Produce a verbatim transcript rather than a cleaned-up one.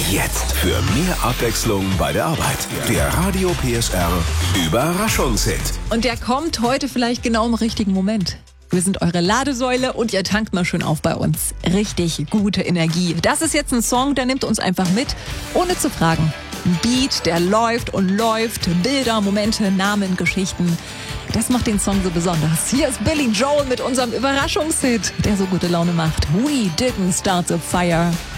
Jetzt für mehr Abwechslung bei der Arbeit. Der Radio P S R Überraschungshit. Und der kommt heute vielleicht genau im richtigen Moment. Wir sind eure Ladesäule und ihr tankt mal schön auf bei uns. Richtig gute Energie. Das ist jetzt ein Song, der nimmt uns einfach mit, ohne zu fragen. Ein Beat, der läuft und läuft. Bilder, Momente, Namen, Geschichten. Das macht den Song so besonders. Hier ist Billy Joel mit unserem Überraschungshit, der so gute Laune macht. We didn't start the fire.